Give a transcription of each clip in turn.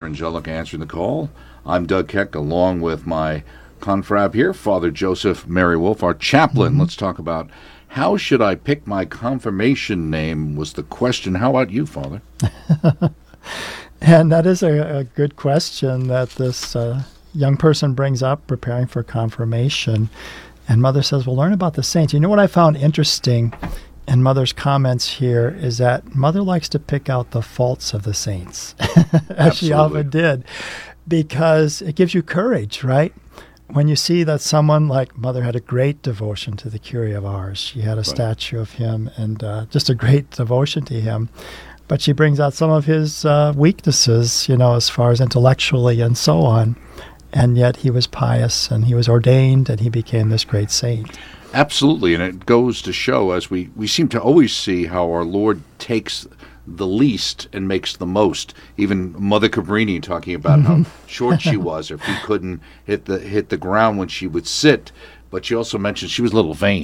Angelica Answering the Call. I'm Doug Keck, along with my confrab here, Father Joseph Mary Wolf, our chaplain. Let's talk about how should I pick my confirmation name was the question. How about you, Father? And that is a good question that this young person brings up, preparing for confirmation. And Mother says, well, learn about the saints. You know what I found interesting in Mother's comments here is that Mother likes to pick out the faults of the saints, as she often did, because it gives you courage, right? When you see that someone like Mother had a great devotion to the Curé of Ars. She had a statue of him and just a great devotion to him. But she brings out some of his weaknesses, as far as intellectually and so on. And yet he was pious and he was ordained and he became this great saint. Absolutely. And it goes to show, as we seem to always see, how our Lord takes the least and makes the most. Even Mother Cabrini talking about how short she was, or if he couldn't hit the ground when she would sit. But she also mentioned she was a little vain.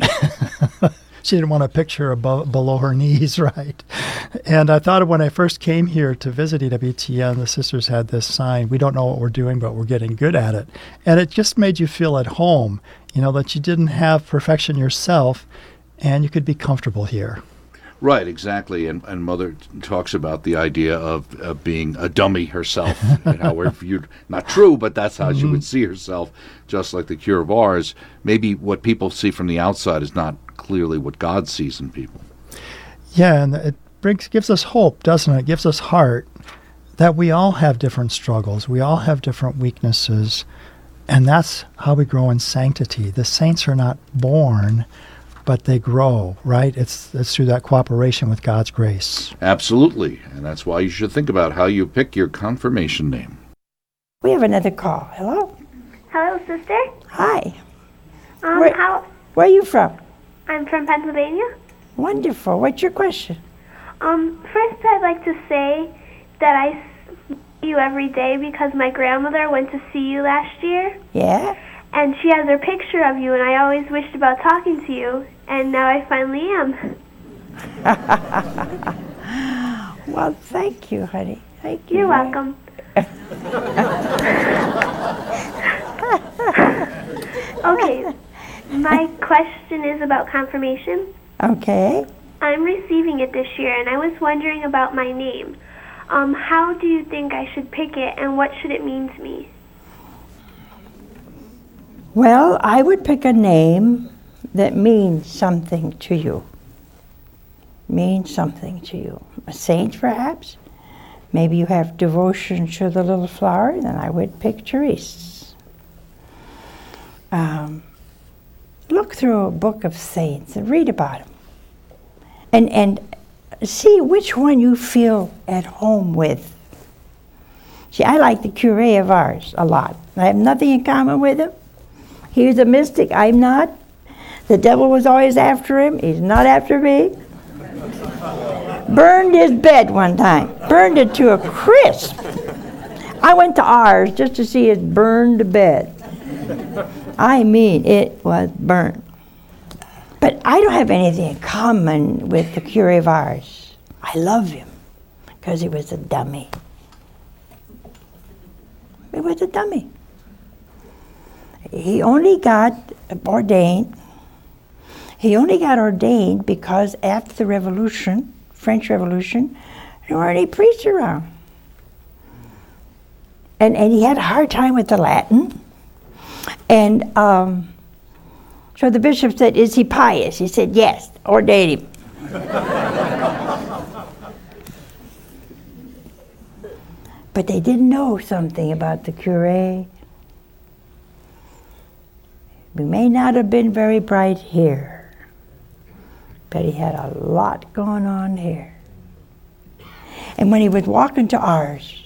She didn't want a picture below her knees, right? And I thought of when I first came here to visit EWTN, the sisters had this sign, we don't know what we're doing, but we're getting good at it. And it just made you feel at home, that you didn't have perfection yourself and you could be comfortable here. Right, exactly. And Mother talks about the idea of being a dummy herself. However, not true, but that's how she would see herself, just like the Curé of Ars. Maybe what people see from the outside is not clearly what God sees in people. Yeah, and it gives us hope, doesn't it? It gives us heart that we all have different struggles. We all have different weaknesses. And that's how we grow in sanctity. The saints are not born, but they grow, right? It's through that cooperation with God's grace. Absolutely. And that's why you should think about how you pick your confirmation name. We have another call. Hello? Hello, sister. Hi. Where are you from? I'm from Pennsylvania. Wonderful. What's your question? First I'd like to say that I see you every day because my grandmother went to see you last year. Yeah? And she has her picture of you, and I always wished about talking to you, and now I finally am. Well, thank you, honey. Thank you. You're welcome. Okay, my question is about confirmation. Okay. I'm receiving it this year, and I was wondering about my name. How do you think I should pick it, and what should it mean to me? Well, I would pick a name that means something to you. Means something to you. A saint, perhaps? Maybe you have devotion to the little flower, then I would pick Therese. Look through a book of saints and read about them. And see which one you feel at home with. See, I like the Curé of Ars a lot. I have nothing in common with him. He was a mystic, I'm not. The devil was always after him, he's not after me. Burned his bed one time, burned it to a crisp. I went to Ars just to see his burned bed. I mean, it was burnt. But I don't have anything in common with the Curé of Ars. I love him because he was a dummy. He was a dummy. He only got ordained. He only got ordained because after the Revolution, French Revolution, there weren't any priests around. And he had a hard time with the Latin. And so the bishop said, is he pious? He said, yes, ordain him. But they didn't know something about the curé. He may not have been very bright here, but he had a lot going on here. And when he was walking to Ars,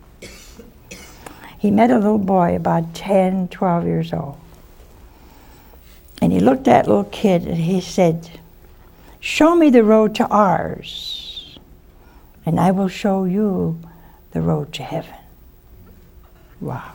he met a little boy about 10, 12 years old. And he looked at that little kid and he said, show me the road to Ars, and I will show you the road to heaven. Wow.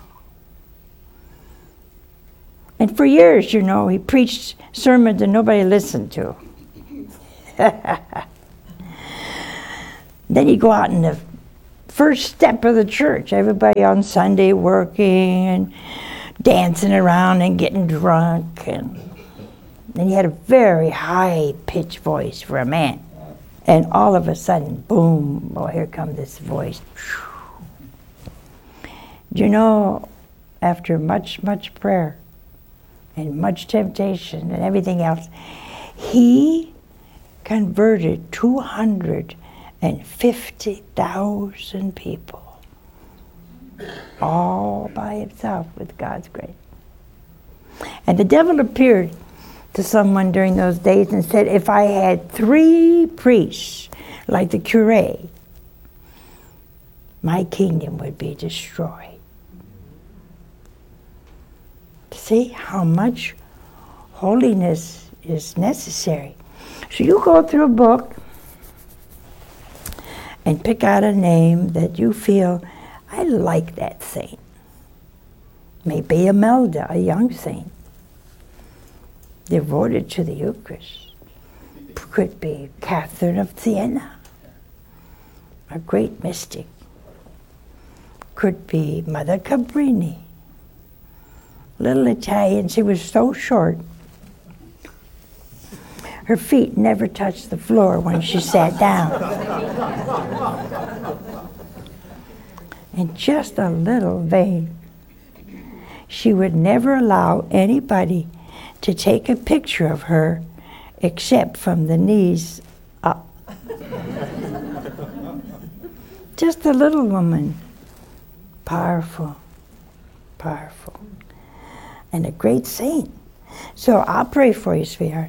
And for years, he preached sermons that nobody listened to. Then he'd go out in the first step of the church. Everybody on Sunday working and dancing around and getting drunk. And he had a very high-pitched voice for a man. And all of a sudden, boom, oh, here comes this voice. You know, after much, much prayer and much temptation and everything else, he converted 250,000 people all by himself with God's grace. And the devil appeared to someone during those days and said, if I had 3 priests like the curé, my kingdom would be destroyed. See how much holiness is necessary. So you go through a book and pick out a name that you feel, I like that saint. Maybe Imelda, a young saint, devoted to the Eucharist. Could be Catherine of Siena, a great mystic. Could be Mother Cabrini, little Italian. She was so short, her feet never touched the floor when she sat down. And just a little vain. She would never allow anybody to take a picture of her except from the knees up. Just a little woman. Powerful, powerful. And a great saint. So I'll pray for you, sweetheart.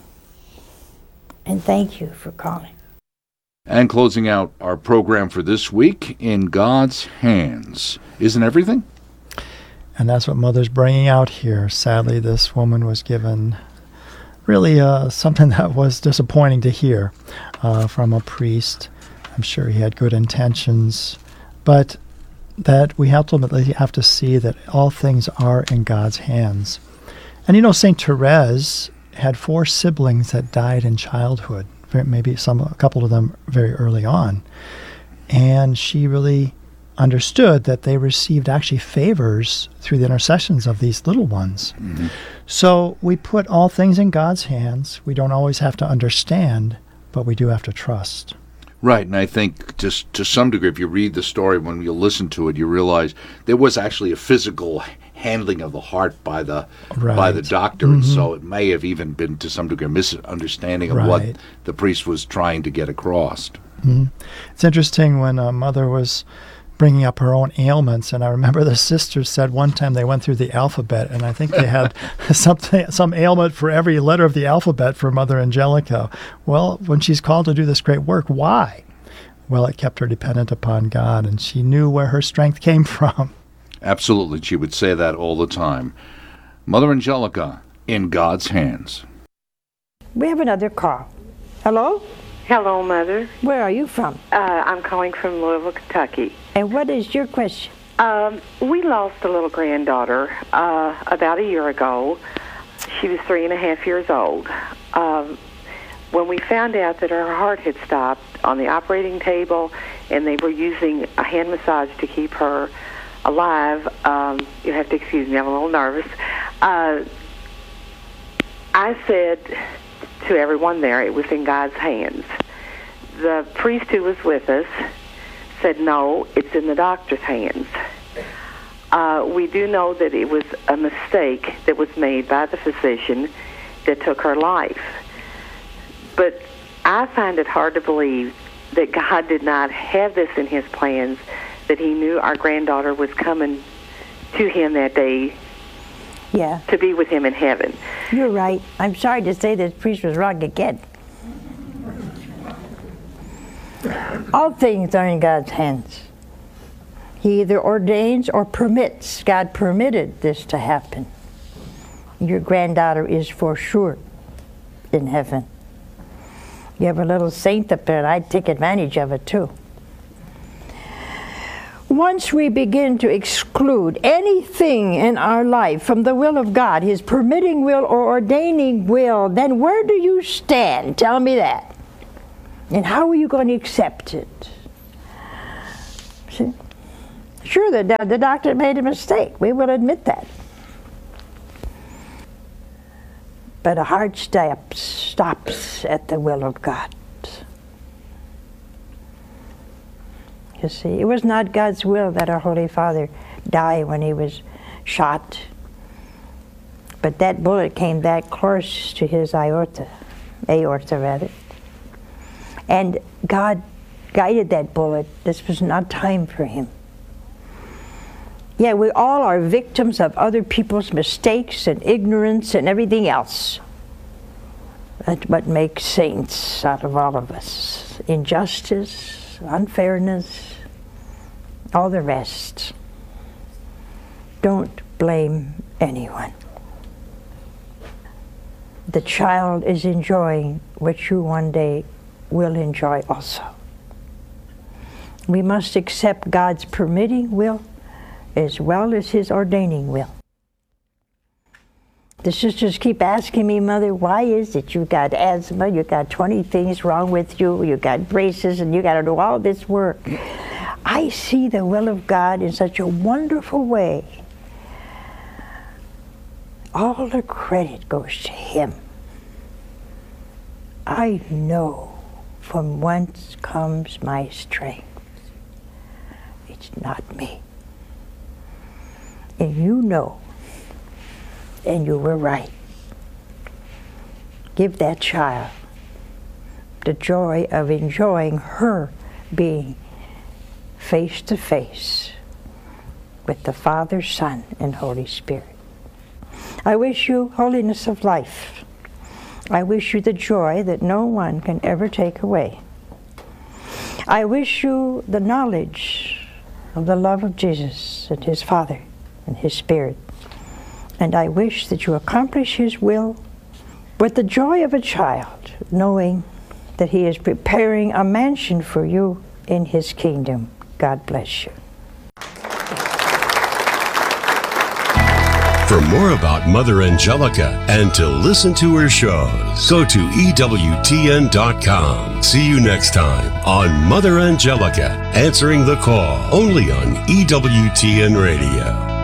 And thank you for calling. And closing out our program for this week, In God's Hands. Isn't everything? And that's what Mother's bringing out here. Sadly, this woman was given really something that was disappointing to hear from a priest. I'm sure he had good intentions, but that we ultimately have to see that all things are in God's hands. And you know, St. Therese had 4 siblings that died in childhood, maybe a couple of them very early on. And she really understood that they received actually favors through the intercessions of these little ones. Mm-hmm. So we put all things in God's hands. We don't always have to understand, but we do have to trust. Right, and I think just to some degree, if you read the story, when you listen to it, you realize there was actually a physical handling of the heart by the doctor, and so it may have even been to some degree a misunderstanding of what the priest was trying to get across. Mm-hmm. It's interesting when Mother was bringing up her own ailments, and I remember the sisters said one time they went through the alphabet, and I think they had some ailment for every letter of the alphabet for Mother Angelica. Well, when she's called to do this great work, why? Well, it kept her dependent upon God, and she knew where her strength came from. Absolutely, she would say that all the time. Mother Angelica, In God's Hands. We have another call. Hello? Hello, Mother. Where are you from? I'm calling from Louisville, Kentucky. And what is your question? We lost a little granddaughter about a year ago. She was 3.5 years old. When we found out that her heart had stopped on the operating table and they were using a hand massage to keep her alive, you have to excuse me, I'm a little nervous. I said to everyone there, it was in God's hands. The priest who was with us said, no, it's in the doctor's hands. We do know that it was a mistake that was made by the physician that took her life. But I find it hard to believe that God did not have this in his plans, that he knew our granddaughter was coming to him that day to be with him in heaven. You're right. I'm sorry to say this priest was wrong again. All things are in God's hands. He either ordains or permits. God permitted this to happen. Your granddaughter is for sure in heaven. You have a little saint up there, and I'd take advantage of it too. Once we begin to exclude anything in our life from the will of God, his permitting will or ordaining will, then where do you stand? Tell me that. And how are you going to accept it? See? Sure, the doctor made a mistake. We will admit that. But a heart stops at the will of God. You see, it was not God's will that our Holy Father die when he was shot. But that bullet came that close to his aorta rather. And God guided that bullet. This was not time for him. Yeah, we all are victims of other people's mistakes and ignorance and everything else. That's what makes saints out of all of us. Injustice, unfairness, all the rest. Don't blame anyone. The child is enjoying what you one day will enjoy also. We must accept God's permitting will as well as his ordaining will. The sisters keep asking me, Mother, why is it you've got asthma, you've got 20 things wrong with you, you've got braces, and you got to do all this work. I see the will of God in such a wonderful way. All the credit goes to him. I know from whence comes my strength. It's not me. And you know, and you were right. Give that child the joy of enjoying her being face to face with the Father, Son, and Holy Spirit. I wish you holiness of life. I wish you the joy that no one can ever take away. I wish you the knowledge of the love of Jesus and his Father and his Spirit. And I wish that you accomplish his will with the joy of a child, knowing that he is preparing a mansion for you in his kingdom. God bless you. For more about Mother Angelica and to listen to her shows, go to EWTN.com. See you next time on Mother Angelica, answering the call, only on EWTN Radio.